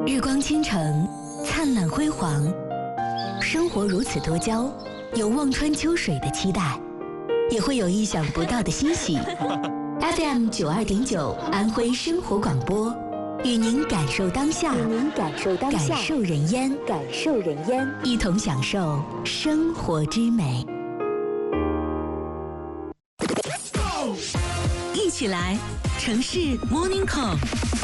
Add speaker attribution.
Speaker 1: 日光倾城，灿烂辉煌，生活如此多娇，有望穿秋水的期待，也会有意想不到的欣喜。FM 92.9安徽生活广播，与您感受当下，感受人烟，一同享受生活之美。一起来，城市 Morning Call。